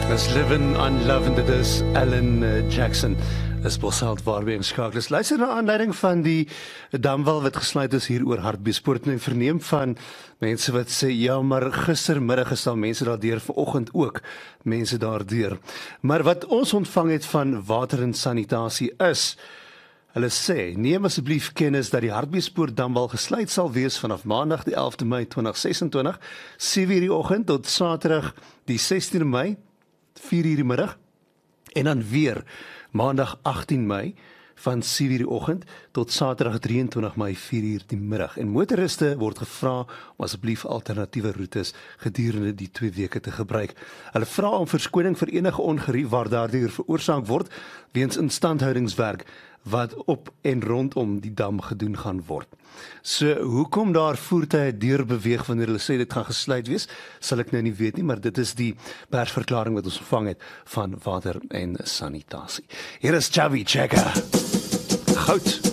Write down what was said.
Dis Living on Love en dit is Alan Jackson. Dis Boshout waarby inskakel. Luister na aanleiding van die damwal wat gesluit is hier oor Hartbeespoort. En verneem van mense wat sê, ja, maar gistermiddag is daar mense daardeur, vanoggend ook mense daardeur. Maar wat ons ontvang het van water en sanitasie is, hulle sê, neem asseblief kennis dat die Hartbeespoort damwal gesluit sal wees vanaf maandag die 11de Mei 2026, 7:00 die oggend tot Saterdag die 16de Mei 4:00 die middag, en dan weer maandag 18 Mei van 7:00 die oggend tot Saterdag 23 Mei 4:00 die middag. En motoriste word gevra om asseblief alternatiewe roetes gedurende die 2 weke te gebruik. Hulle vra om verskoning vir enige ongerief waar daardeur veroorsaak word weens instandhoudingswerk wat op en rondom die dam gedoen gaan word. So, hoekom daar voertuie deur beweeg wanneer hulle sê dit gaan gesluit wees, sal ek nou nie weet nie, maar dit is die persverklaring wat ons ontvang het van water en sanitasie. Hier is Chavi Checker. Goud.